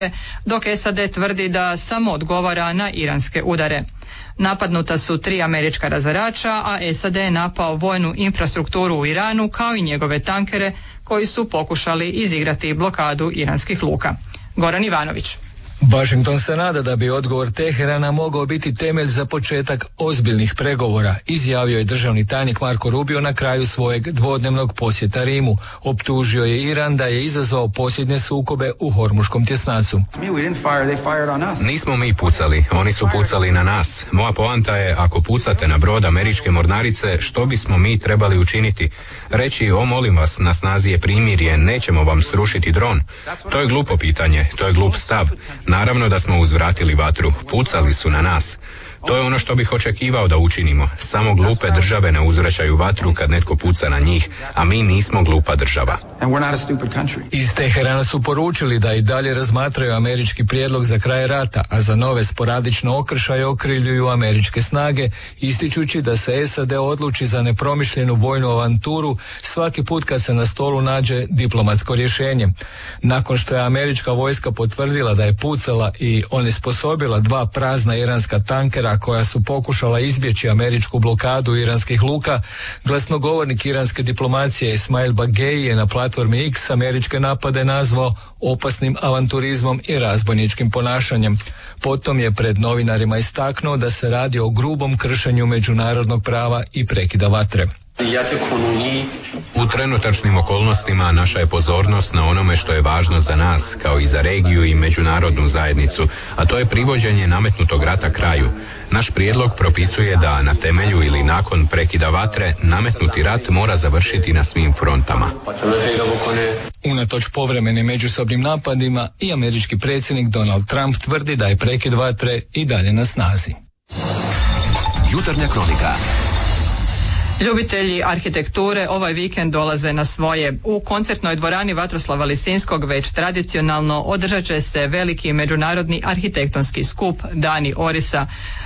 dok SAD tvrdi da samo odgovara na iranske udare. Napadnuta su 3 američka razarača, a SAD je napao vojnu infrastrukturu u Iranu kao i njegove tankere koji su pokušali izigrati blokadu iranskih luka. Goran Ivanović. Washington se nada da bi odgovor Teherana mogao biti temelj za početak ozbiljnih pregovora, izjavio je državni tajnik Marko Rubio na kraju svojeg dvodnevnog posjeta Rimu. Optužio je Iran da je izazvao posljednje sukobe u Hormuškom tjesnacu. Nismo mi pucali, oni su pucali na nas. Moja poanta je, ako pucate na brod američke mornarice, što bismo mi trebali učiniti? Reći, molim vas, na snazi je primirje, nećemo vam srušiti dron. To je glupo pitanje, to je glup stav. Naravno da smo uzvratili vatru, pucali su na nas. To je ono što bih očekivao da učinimo. Samo glupe države ne uzvraćaju vatru kad netko puca na njih, a mi nismo glupa država. Iz Teherana su poručili da i dalje razmatraju američki prijedlog za kraj rata, a za nove sporadične okršaje okrivljuju američke snage, ističući da se SAD odluči za nepromišljenu vojnu avanturu svaki put kad se na stolu nađe diplomatsko rješenje. Nakon što je američka vojska potvrdila da je pucala i onesposobila 2 prazna iranska tankera koja su pokušala izbjeći američku blokadu iranskih luka, glasnogovornik iranske diplomacije Ismail Bagei je na platformi X američke napade nazvao opasnim avanturizmom i razbojničkim ponašanjem. Potom je pred novinarima istaknuo da se radi o grubom kršenju međunarodnog prava i prekida vatre. U trenutačnim okolnostima naša je pozornost na onome što je važno za nas, kao i za regiju i međunarodnu zajednicu, a to je privođenje nametnutog rata kraju. Naš prijedlog propisuje da na temelju ili nakon prekida vatre nametnuti rat mora završiti na svim frontama. Unatoč povremenim međusobnim napadima i američki predsjednik Donald Trump tvrdi da je prekid vatre i dalje na snazi. Jutarnja kronika. Ljubitelji arhitekture ovaj vikend dolaze na svoje. U koncertnoj dvorani Vatroslava Lisinskog već tradicionalno održat će se veliki međunarodni arhitektonski skup Dani Orisa,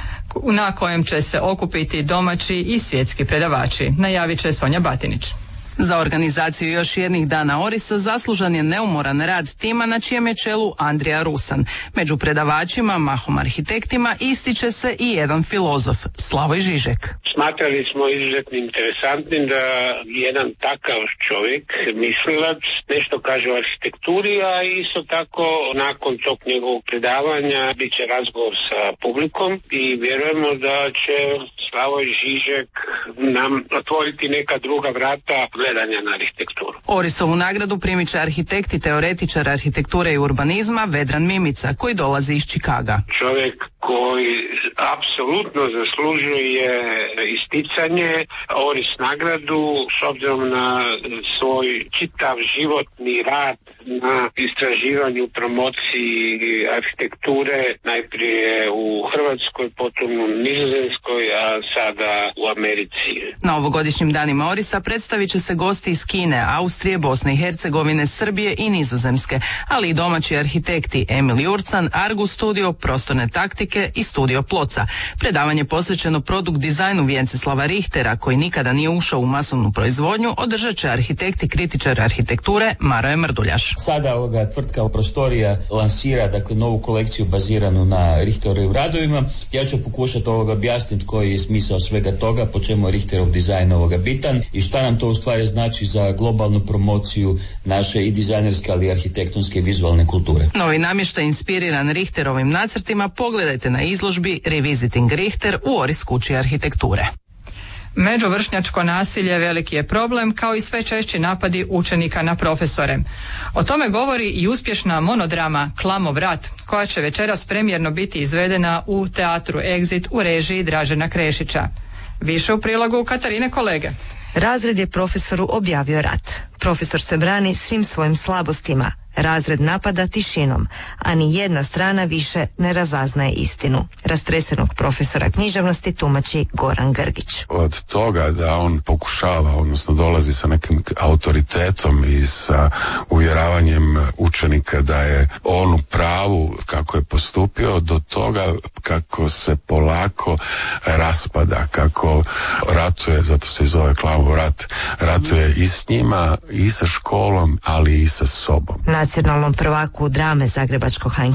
na kojem će se okupiti domaći i svjetski predavači, najavit će Sonja Batinić. Za organizaciju još jednih dana Orisa zaslužan je neumoran rad tima na čijem je čelu Andrija Rusan. Među predavačima, mahom arhitektima, ističe se i jedan filozof, Slavoj Žižek. Smatrali smo izuzetno interesantnim da jedan takav čovjek, mislilac, nešto kaže o arhitekturi, a isto tako nakon tog njegovog predavanja bit će razgovor sa publikom i vjerujemo da će Slavoj Žižek nam otvoriti neka druga vrata gledanja na arhitekturu. Orisovu nagradu primit će arhitekt i teoretičar arhitekture i urbanizma Vedran Mimica, koji dolazi iz Čikaga. Čovjek koji apsolutno zaslužuje isticanje, Oris nagradu s obzirom na svoj čitav životni rad na istraživanju, promociji arhitekture, najprije u Hrvatskoj, potom u Nizozemskoj, a sada u Americi. Na ovogodišnjim danima Orisa predstavit će se gosti iz Kine, Austrije, Bosne i Hercegovine, Srbije i Nizozemske, ali i domaći arhitekti Emil Jurcan, Argus Studio, Prostorne taktike i Studio Ploca. Predavanje posvećeno produkt dizajnu Vjenceslava Richtera, koji nikada nije ušao u masovnu proizvodnju, održat će arhitekt i kritičar arhitekture Maroje Mrduljaš. Sada tvrtka Prostorija lansira novu kolekciju baziranu na Richterovim radovima. Ja ću pokušati objasniti koji je smisao svega toga, po čemu je Richterov dizajn bitan i šta nam to u stvari znači za globalnu promociju naše i dizajnerske, ali i arhitektonske i vizualne kulture. Novi namještaj inspiriran Richterovim nacrtima pogledajte na izložbi Revisiting Richter u Oris kući arhitekture. Međuvršnjačko nasilje veliki je problem, kao i sve češći napadi učenika na profesore. O tome govori i uspješna monodrama Klamov rat, koja će večeras premijerno biti izvedena u teatru Exit u režiji Dražena Krešića. Više u prilogu Katarine Kolege. Razred je profesoru objavio rat. Profesor se brani svim svojim slabostima. Razred napada tišinom, a ni jedna strana više ne razaznaje istinu. Rastresenog profesora književnosti tumači Goran Grgić. Od toga da on pokušava, odnosno dolazi sa nekim autoritetom i sa uvjeravanjem učenika da je on u pravu, kako kako je postupio, do toga kako se polako raspada, kako ratuje, zato se i zove Klamov rat, ratuje i s njima, i sa školom, ali i sa sobom. Nacionalnom prvaku drame Zagrebačkog HNK